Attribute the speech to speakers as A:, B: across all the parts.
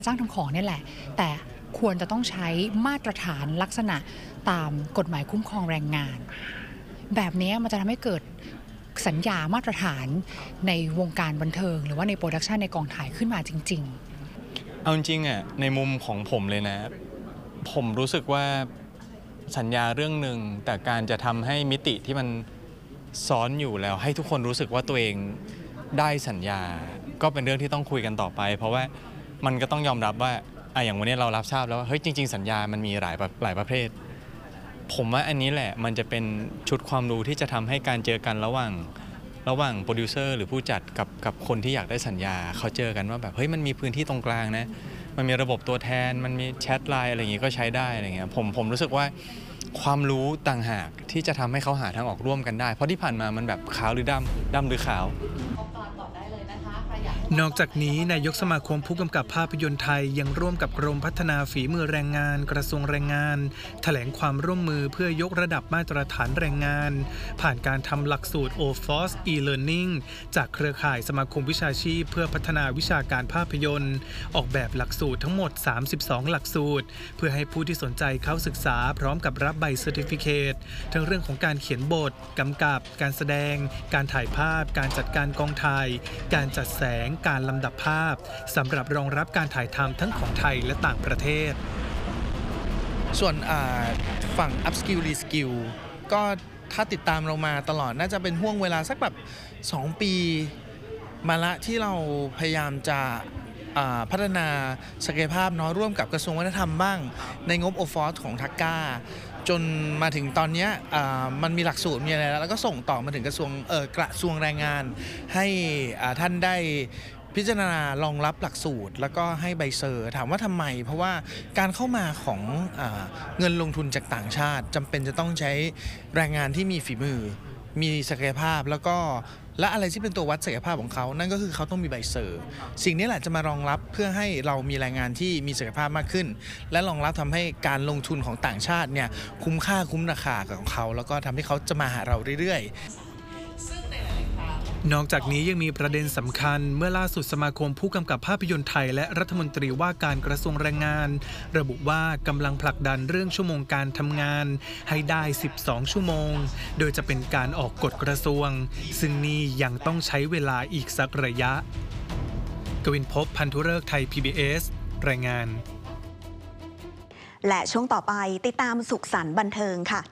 A: จ้างทำของนี่แหละแต่ควรจะต้องใช้มาตรฐานลักษณะตามกฎหมายคุ้มครองแรงงานแบบนี้มันจะทำให้เกิดสัญญามาตรฐานในวงการบันเทิงหรือว่าในโปรดักชันในกองถ่ายขึ้นมาจริงๆ
B: เอาจริงอ่ะในมุมของผมเลยนะผมรู้สึกว่าสัญญาเรื่องหนึ่งแต่การจะทำให้มิติที่มันซ้อนอยู่แล้วให้ทุกคนรู้สึกว่าตัวเองได้สัญญาก็เป็นเรื่องที่ต้องคุยกันต่อไปเพราะว่ามันก็ต้องยอมรับว่าอย่างวันนี้เรารับทราบแล้วว่าเฮ้ยจริงๆสัญญามันมีหลายประเภทผมว่าอันนี้แหละมันจะเป็นชุดความรู้ที่จะทำให้การเจอกันระหว่างโปรดิวเซอร์หรือผู้จัดกับคนที่อยากได้สัญญาเขาเจอกันว่าแบบเฮ้ยมันมีพื้นที่ตรงกลางนะมันมีระบบตัวแทนมันมีแชทไลน์อะไรอย่างงี้ก็ใช้ได้อะไรเงี้ยผมรู้สึกว่าความรู้ต่างหากที่จะทำให้เขาหาทางออกร่วมกันได้เพราะที่ผ่านมามันแบบขาวหรือดำหรือขา
C: วนอกจากนี้นายกสมาคมผู้กำกับภาพยนตร์ไทยยังร่วมกับกรมพัฒนาฝีมือแรงงานกระทรวงแรงงานแถลงความร่วมมือเพื่อยกระดับมาตรฐานแรงงานผ่านการทำหลักสูตร OFOS e-learning จากเครือข่ายสมาคมวิชาชีพเพื่อพัฒนาวิชาการภาพยนตร์ออกแบบหลักสูตรทั้งหมด32หลักสูตรเพื่อให้ผู้ที่สนใจเข้าศึกษาพร้อมกับรับใบเซอร์ติฟิเคตทั้งเรื่องของการเขียนบทกำกับการแสดงการถ่ายภาพการจัดการกองถ่ายการจัดแสงการลำดับภาพสำหรับรองรับการถ่ายทำทั้งของไทยและต่างประเทศ
D: ส่วนฝั่ง Upskill Reskill ก็ถ้าติดตามเรามาตลอดน่าจะเป็นห่วงเวลาสักแบบ2 ปีมาละที่เราพยายามจะพัฒนาศักยภาพเนาะร่วมกับกระทรวงวัฒนธรรมบ้างในงบ OFOS ของทักก้าจนมาถึงตอนนี้มันมีหลักสูตรมีอะไรแล้วก็ส่งต่อมาถึงกระทรวงแรงงานให้ท่านได้พิจารณารองรับหลักสูตรแล้วก็ให้ใบเซอร์ถามว่าทำไมเพราะว่าการเข้ามาของเงินลงทุนจากต่างชาติจำเป็นจะต้องใช้แรงงานที่มีฝีมือมีศักยภาพแล้วก็และอะไรที่เป็นตัววัดศักยภาพของเขานั่นก็คือเขาต้องมีใบเซอร์สิ่งนี้แหละจะมารองรับเพื่อให้เรามีแรงงานที่มีศักยภาพมากขึ้นและรองรับทำให้การลงทุนของต่างชาติเนี่ยคุ้มค่าคุ้มราคาของเขาแล้วก็ทำให้เขาจะมาหาเราเรื่อยๆ
C: นอกจากนี้ยังมีประเด็นสำคัญเมื่อล่าสุดสมาคมผู้กำกับภาพยนตร์ไทยและรัฐมนตรีว่าการกระทรวงแรงงานระบุว่ากำลังผลักดันเรื่องชั่วโมงการทำงานให้ได้12 ชั่วโมงโดยจะเป็นการออกกฎกระทรวงซึ่งนี่ยังต้องใช้เวลาอีกสักระยะกวินภพ พันธุฤกษ์ไทย PBS รายงาน
E: และช่วงต่อไปติดตามสุขสันต์บันเทิงค่ะ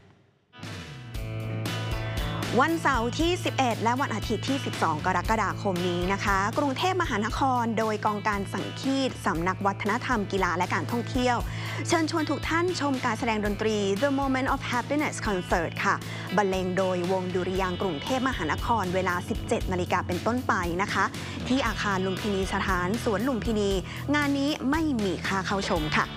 E: วันเสาร์ที่ 11 และวันอาทิตย์ที่ 12 กรกฎาคมนี้นะคะกรุงเทพมหานครโดยกองการสังคีตสำนักวัฒนธรรมกีฬาและการท่องเที่ยวเชิญชวนทุกท่านชมการแสดงดนตรี The Moment of Happiness Concert ค่ะบรรเลงโดยวงดุริยางค์กรุงเทพมหานครเวลา 17 นาฬิกาเป็นต้นไปนะคะที่อาคารลุมพินีสถานสวนลุมพินีงานนี้ไม่มีค่าเข้าชมค่ะ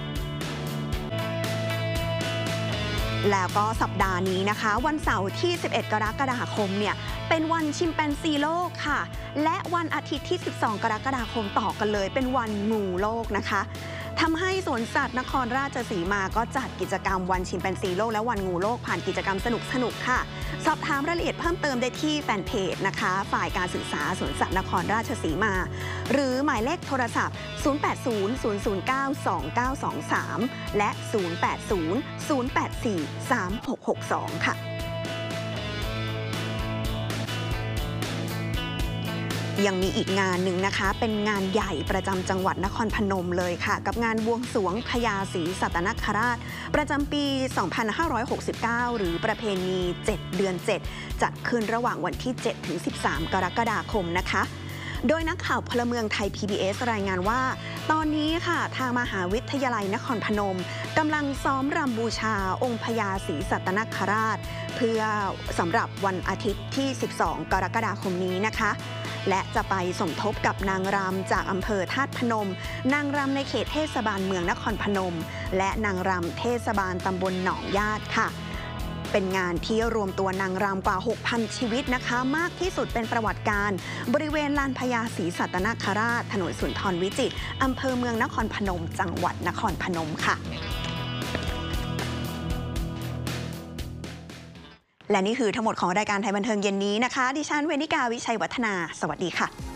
E: แล้วก็สัปดาห์นี้นะคะวันเสาร์ที่ 11 กรกฎาคมเนี่ยเป็นวันชิมแปนซีโลกค่ะและวันอาทิตย์ที่ 12 กรกฎาคมต่อกันเลยเป็นวันงูโลกนะคะทำให้สวนสัตว์นครราชสีมาก็จัดกิจกรรมวันชิมแปนซีโลกและวันงูโลกผ่านกิจกรรมสนุกค่ะสอบถามรายละเอียดเพิ่มเติมได้ที่แฟนเพจนะคะฝ่ายการศึกษาสวนสัตว์นครราชสีมาหรือหมายเลขโทรศัพท์ 0800092923 และ 0800843662 ค่ะยังมีอีกงานหนึ่งนะคะเป็นงานใหญ่ประจำจังหวัดนครพนมเลยค่ะกับงานบวงสรวงพญาศรีสัตนคราชประจำปี 2569 หรือประเพณี 7 เดือน 7 จัดขึ้นระหว่างวันที่ 7-13 กรกฎาคมนะคะโดยนักข่าวพลเมืองไทย PBS รายงานว่าตอนนี้ค่ะทางมหาวิทยาลัยนครพนมกำลังซ้อมรำบูชาองค์พญาศรีสัตนคราชเพื่อสำหรับวันอาทิตย์ที่ 12 กรกฎาคมนี้นะคะและจะไปสมทบกับนางรำจากอำเภอธาตุพนมนางรำในเขตเทศบาลเมืองนครพนมและนางรำเทศบาลตำบลหนองญาติค่ะเป็นงานที่รวมตัวนางรำกว่า 6,000 ชีวิตนะคะมากที่สุดเป็นประวัติการบริเวณลานพญาศรีสัตนคราชถนนสุนทรวิจิตรอำเภอเมืองนครพนมจังหวัดนครพนมค่ะและนี่คือทั้งหมดของรายการไทยบันเทิงเย็นนี้นะคะดิฉันเวนิกาวิชัยวัฒนาสวัสดีค่ะ